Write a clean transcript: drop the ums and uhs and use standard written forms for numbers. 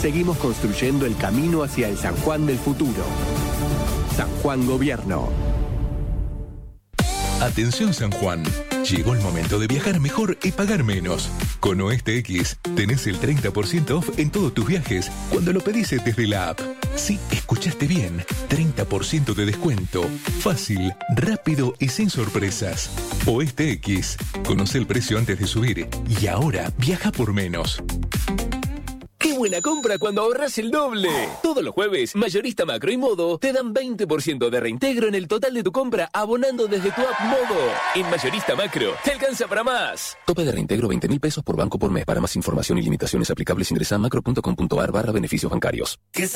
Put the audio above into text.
seguimos construyendo el camino hacia el San Juan del futuro. San Juan Gobierno. Atención San Juan, llegó el momento de viajar mejor y pagar menos. Con OSTX tenés el 30% off en todos tus viajes cuando lo pedís desde la app. Sí, escuchaste bien, 30% de descuento. Fácil, rápido y sin sorpresas. OSTX, conoce el precio antes de subir y ahora viaja por menos. ¡Qué buena compra cuando ahorras el doble! Todos los jueves, Mayorista Macro y Modo te dan 20% de reintegro en el total de tu compra abonando desde tu app Modo. En Mayorista Macro, te alcanza para más. Tope de reintegro 20.000 pesos por banco por mes. Para más información y limitaciones aplicables ingresa a macro.com.ar/beneficios bancarios.